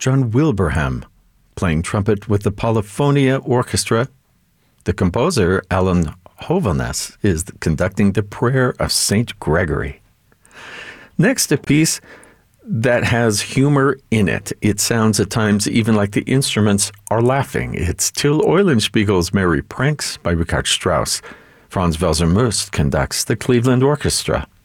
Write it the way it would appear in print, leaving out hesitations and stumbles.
John Wilbraham, playing trumpet with the Polyphonia Orchestra. The composer, Alan Hovhaness, is conducting the Prayer of St. Gregory. Next, a piece that has humor in it. It sounds at times even like the instruments are laughing. It's Till Eulenspiegel's Merry Pranks by Richard Strauss. Franz Welser-Möst conducts the Cleveland Orchestra.